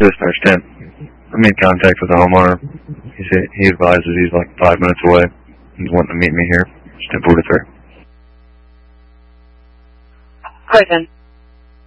Listener Stent. I'm in contact with the homeowner. He advises he's like 5 minutes away. He's wanting to meet me here. Stent 43. Prison.